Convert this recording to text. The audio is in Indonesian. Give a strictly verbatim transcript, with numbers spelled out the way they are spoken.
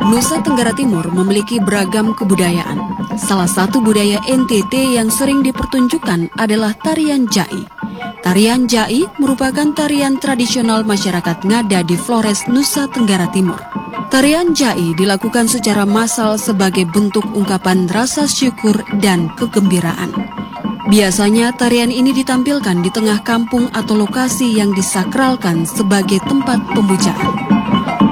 Nusa Tenggara Timur memiliki beragam kebudayaan. Salah satu budaya N T T yang sering dipertunjukkan adalah tarian Jai. Tarian Jai merupakan tarian tradisional masyarakat Ngada di Flores, Nusa Tenggara Timur. Tarian Jai dilakukan secara massal sebagai bentuk ungkapan rasa syukur dan kegembiraan. Biasanya tarian ini ditampilkan di tengah kampung atau lokasi yang disakralkan sebagai tempat pemujaan.